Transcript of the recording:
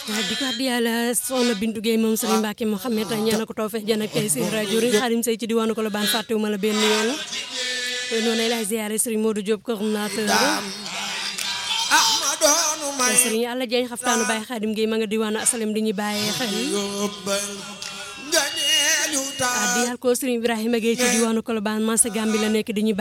di ko addi yàlla soxna Bintu Gueye moom Serigne Mbacke Mouhamed ñaanal ko tawfeex jana kay si rajo ri xarim say ci diwaanu Colobane fàttewuma la benn yoon noonu lay ziaré Serigne Modou Diop coordinateur Serigne Alla Diagne xaftaanu Baye Khadim Gueye ma nga diwaanu asalem di ñu bàyyee xel addi yàlla ko Serigne Ibrahima Gueye ci diwaanu Colobane Massa Gambi la nekk di ñu